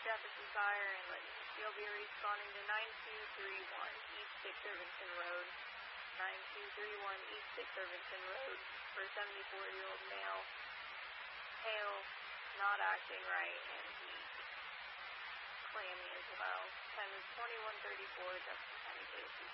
traffic and fire, and you'll be responding to 9231 East 6 Irvington Road. 9231 East 6 Irvington Road for a 74-year-old male. Pale, not acting right, and he's clammy as well. Time is 21:34, Jefferson County Police.